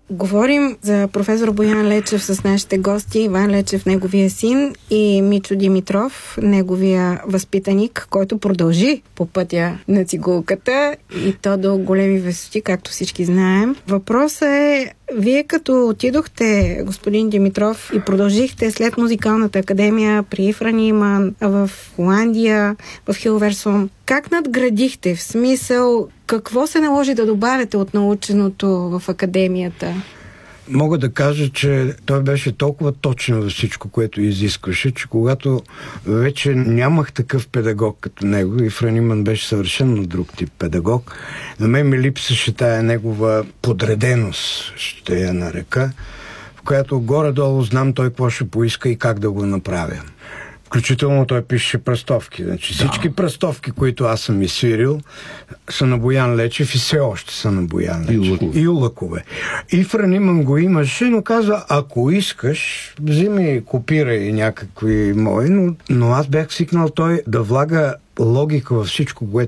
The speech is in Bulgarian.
Говорим за професор Боян Лечев с нашите гости, Иван Лечев, неговия син, и Мичо Димитров, неговия възпитаник, който продължи по пътя на цигулката и то до големи висоти, както всички знаем. Въпросът е, вие като отидохте, господин Димитров, и продължихте след музикалната академия при Ифра Ниман в Холандия, в Хилверсум, как надградихте? В смисъл, какво се наложи да добавяте от наученото в академията? Мога да кажа, че той беше толкова точен във всичко, което изискваше, че когато вече нямах такъв педагог като него, и Франиман беше съвършено друг тип педагог, на мен ми липсваше тая негова подреденост, ще я нарека, в която горе-долу знам той какво ще поиска и как да го направя. Включително той пише пръстовки. Значи, всички пръстовки, които аз съм изсвирил, са на Боян Лечев и все още са на Боян Лечев. И лъкове. И Франиман го имаше, но казва, ако искаш, вземи, копирай някакви мои, но аз бях свикнал той да влага логика във всичко, което